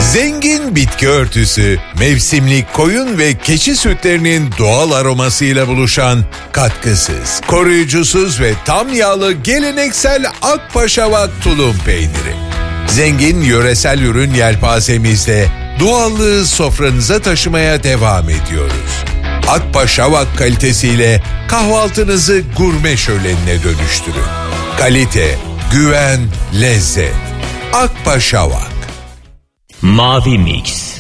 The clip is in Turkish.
Zengin bitki örtüsü, mevsimlik koyun ve keçi sütlerinin doğal aromasıyla buluşan katkısız, koruyucusuz ve tam yağlı geleneksel Akpaşavak tulum peyniri. Zengin yöresel ürün yelpazemizde doğallığı sofranıza taşımaya devam ediyoruz. Akpaşavak kalitesiyle kahvaltınızı gurme şölenine dönüştürün. Kalite, güven, lezzet. Akpaşavak. Mavi Mix.